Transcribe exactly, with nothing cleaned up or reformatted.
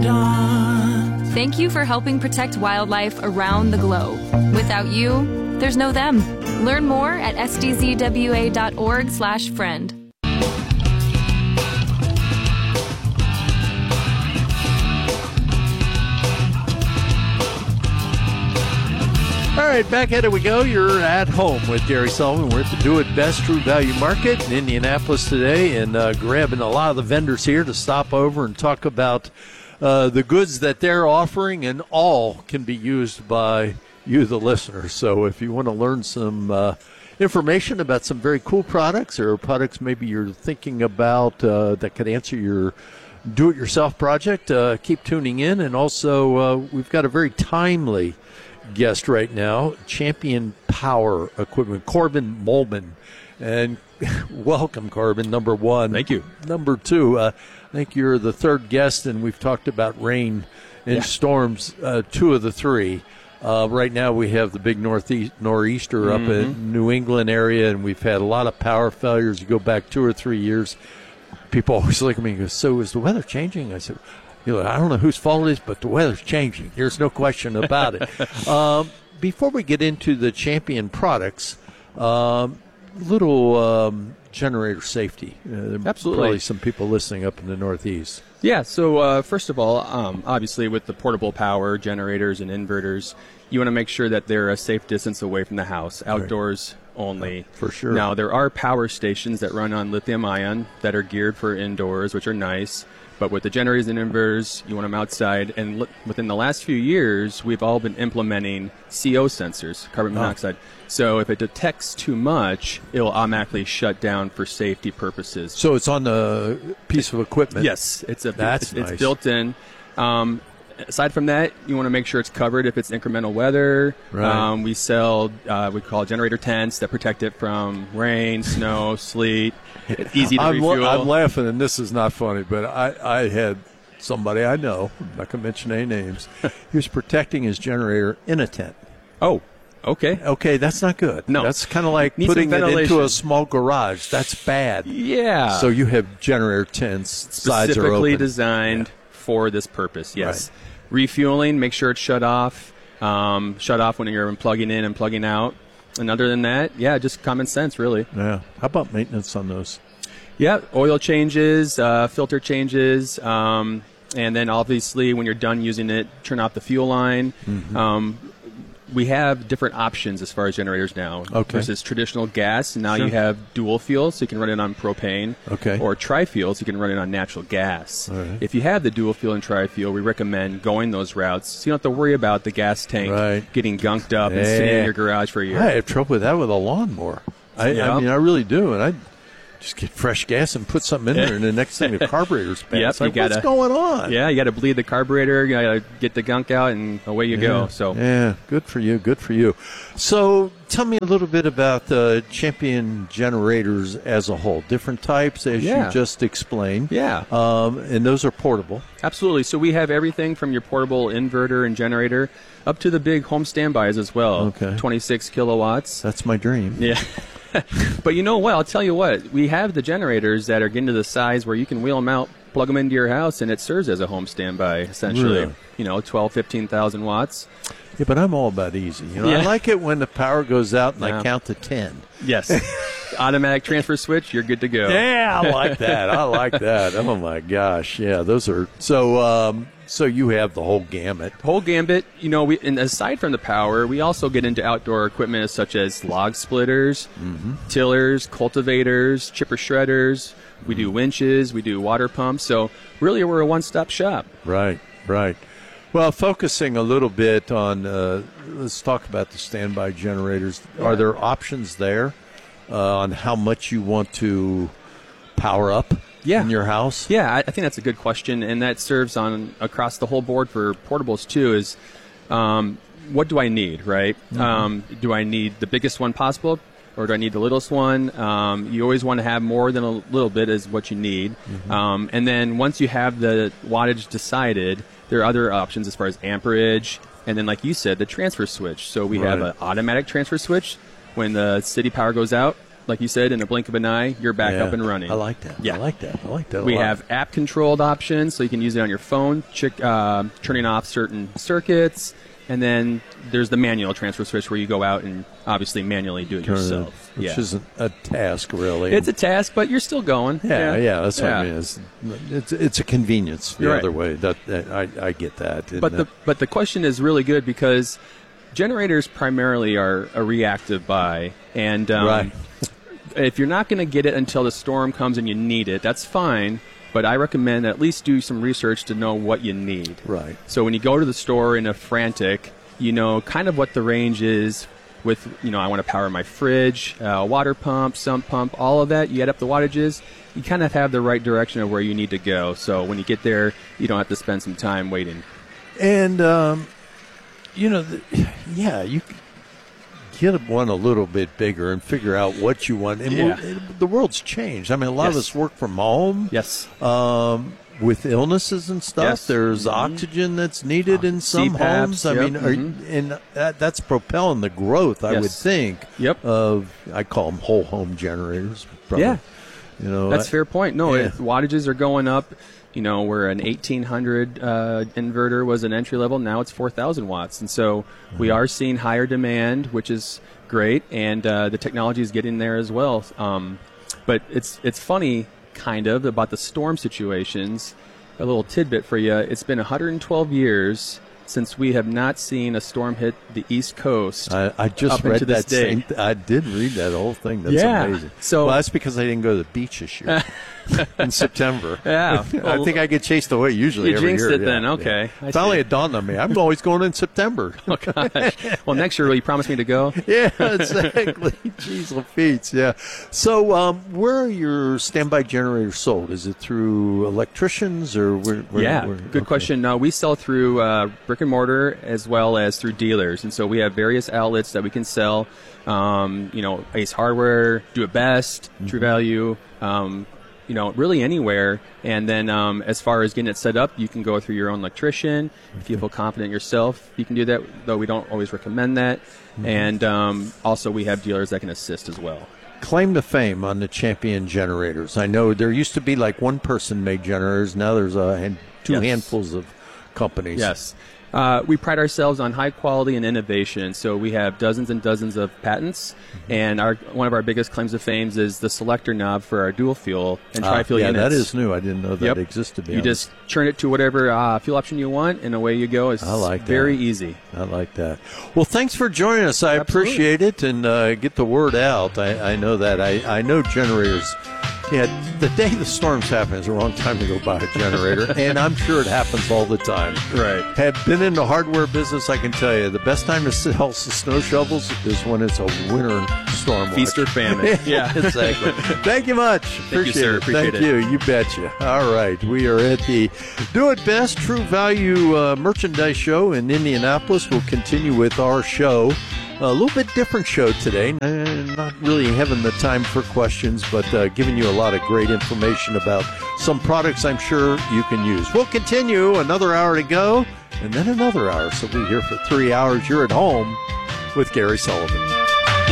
dawn. Thank you for helping protect wildlife around the globe. Without you, there's no them. Learn more at s d z w a dot org slash friend. All right, back at it we go. You're at home with Gary Sullivan. We're at the Do It Best True Value Market in Indianapolis today, and uh, grabbing a lot of the vendors here to stop over and talk about uh, the goods that they're offering, and all can be used by you, the listener. So if you want to learn some uh, information about some very cool products, or products maybe you're thinking about uh, that could answer your do-it-yourself project, uh, keep tuning in. And also, uh, we've got a very timely guest right now, Champion Power Equipment, Corbin Molman. And welcome, Corbin, number one. Thank you. Number two, uh, I think you're the third guest, and we've talked about rain and yeah. storms, uh, two of the three. Uh, right now we have the big northeast nor'easter mm-hmm. up in New England area, and we've had a lot of power failures. You go back two or three years, people always look at me and go, so is the weather changing? I said, you know, I don't know whose fault it is, but the weather's changing. There's no question about it. um, before we get into the Champion products, um, little um, generator safety. Uh, Absolutely. Probably some people listening up in the Northeast. Yeah, so uh, first of all, um, obviously with the portable power generators and inverters, you want to make sure that they're a safe distance away from the house, outdoors right. only. For sure. Now, there are power stations that run on lithium ion that are geared for indoors, which are nice. But with the generators and inverters, you want them outside. And li- within the last few years, we've all been implementing C O sensors, carbon monoxide. Oh. So if it detects too much, it will automatically shut down for safety purposes. So it's on the piece of equipment? Yes. It's, a, That's it's, nice. it's built in. Um, aside from that, you want to make sure it's covered if it's incremental weather. Right. Um, we sell, uh, we call generator tents that protect it from rain, snow, sleet. It's easy to I'm, refuel. I'm laughing, and this is not funny, but I, I had somebody I know, I'm not going to mention any names, he was protecting his generator in a tent. Oh, okay. Okay, that's not good. No. That's kind of like Need putting some it into ventilation. a small garage. That's bad. Yeah. So you have generator tents, sides are specifically open. designed Yeah. for this purpose, yes. Right. Refueling, make sure it's shut off. Um, shut off when you're plugging in and plugging out. And other than that, yeah, just common sense, really. Yeah. How about maintenance on those? Yeah, oil changes, uh, filter changes, um, and then obviously when you're done using it, turn off the fuel line. Mm-hmm. Um, we have different options as far as generators now. Okay. Versus traditional gas, now Sure. you have dual fuel, so you can run it on propane. Okay. Or tri-fuel, so you can run it on natural gas. All right. If you have the dual fuel and tri-fuel, we recommend going those routes, so you don't have to worry about the gas tank Right. getting gunked up and sitting Yeah. in your garage for a year. I have trouble with that with a lawnmower. I, Yeah. I mean, I really do, and I just get fresh gas and put something in there, and the next thing the carburetor's bad. Yep, It's like, you gotta- what's going on? Yeah, you got to bleed the carburetor, you got to get the gunk out, and away you Yeah. go. So. Yeah, good for you, good for you. So tell me a little bit about the Champion generators as a whole. Different types, as Yeah. you just explained. Yeah. Um, and those are portable. Absolutely. So we have everything from your portable inverter and generator up to the big home standbys as well. Okay. twenty-six kilowatts. That's my dream. Yeah. But you know what? I'll tell you what. We have the generators that are getting to the size where you can wheel them out, plug them into your house, and it serves as a home standby, essentially. Really? You know, twelve, fifteen thousand watts. Yeah, but I'm all about easy. You know, Yeah. I like it when the power goes out and Yeah. I count to ten. Yes. Automatic transfer switch, you're good to go. Yeah, I like that. I like that. Oh my gosh, yeah, those are so. Um, so you have the whole gamut. Whole gambit, you know, we, and aside from the power, we also get into outdoor equipment such as log splitters, Mm-hmm. tillers, cultivators, chipper shredders. We do winches, we do water pumps. So really, we're a one-stop shop. Right, right. Well, focusing a little bit on, uh, let's talk about the standby generators. Yeah. Are there options there uh, on how much you want to power up Yeah. in your house? Yeah, I, I think that's a good question, and that serves on across the whole board for portables too. Is um, what do I need, right? Mm-hmm. Um, do I need the biggest one possible, or do I need the littlest one? Um, you always want to have more than a little bit is what you need. Mm-hmm. Um, and then once you have the wattage decided, there are other options as far as amperage, and then like you said, the transfer switch. So we have Right. an automatic transfer switch. When the city power goes out, like you said, in a blink of an eye, you're back Yeah. up and running. I like that. Yeah. I like that. I like that. a We lot. have app-controlled options, so you can use it on your phone, check, uh, turning off certain circuits, and then there's the manual transfer switch where you go out and obviously manually do it Turn it, yourself. which yeah. isn't a task really. It's a task, but you're still going. yeah, yeah, that's what Yeah. I mean. It's, it's it's a convenience the You're other right. way. That, that I I get that. And, But uh, the but the question is really good because generators primarily are a reactive buy, and um, Right. if you're not going to get it until the storm comes and you need it, that's fine. But I recommend at least do some research to know what you need. Right. So when you go to the store in a frantic, you know kind of what the range is. With you know, I want to power my fridge, uh, water pump, sump pump, all of that. You add up the wattages. You kind of have the right direction of where you need to go. So when you get there, you don't have to spend some time waiting. And, um, you know, the, yeah, you can get one a little bit bigger and figure out what you want. And Yeah. we're- the world's changed. I mean, a lot of Yes. us work from home. Yes. Um, with illnesses and stuff, Yes. there's Mhm. oxygen that's needed in some C PAPs, homes. I yep, mean, are, mhm. and that, that's propelling the growth, I Yes. would think, Yep. of, I call them whole home generators. Probably. Yeah. You know, That's I- a fair point. No, Yeah. it, wattages are going up. You know, where an eighteen hundred uh, inverter was an entry level, now it's four thousand watts. And so we are seeing higher demand, which is great, and uh, the technology is getting there as well. Um, but it's it's funny, kind of, about the storm situations. A little tidbit for you. It's been one hundred twelve years since we have not seen a storm hit the East Coast. I, I just up read into this that day. same. Th- I did read that whole thing. That's Yeah. amazing. So- well, that's because I didn't go to the beach this year in September. Yeah. I think I get chased away usually. You every jinxed year. it then. Yeah, Okay. yeah. I Finally, see. it dawned on me. I'm always going in September. Oh, gosh. Well, next year, will you promise me to go? Yeah, exactly. Jeez, Lafitte, yeah. So, um, where are your standby generators sold? Is it through electricians or where? where Yeah, where- good okay. question. No, we sell through uh, brick and mortar as well as through dealers, and so we have various outlets that we can sell. Um, you know, Ace Hardware, Do It Best, Mm-hmm. True Value. Um, you know, really anywhere. And then um, as far as getting it set up, you can go through your own electrician. If you feel confident yourself, you can do that, though we don't always recommend that. Mm-hmm. And um, also we have dealers that can assist as well. Claim to fame on the Champion generators. I know there used to be like one person made generators. Now there's a hand, two Yes. handfuls of companies. Yes. Uh, we pride ourselves on high quality and innovation, so we have dozens and dozens of patents, and our one of our biggest claims to fame is the selector knob for our dual fuel and Ah, tri-fuel yeah, units. that is new. I didn't know that Yep. existed. to be You honest. just turn it to whatever uh, fuel option you want, and away you go. It's I like very that. easy. I like that. Well, thanks for joining us. I Absolutely. appreciate it, and uh, get the word out. I, I know that. I, I know generators. Yeah, the day the storms happen is the wrong time to go buy a generator, and I'm sure it happens all the time. Right. Have been in the hardware business, I can tell you, the best time to sell s- snow shovels is when it's a winter storm. watch. Feast or famine. Yeah. Exactly. Thank you much. you, Appreciate sir. it. Appreciate Thank it. you. You betcha. All right. We are at the Do It Best True Value uh, Merchandise Show in Indianapolis. We'll continue with our show. A little bit different show today. Uh, not really having the time for questions, but uh, giving you a lot of great information about some products I'm sure you can use. We'll continue. Another hour to go, and then another hour. So we're here for three hours. You're at home with Gary Sullivan.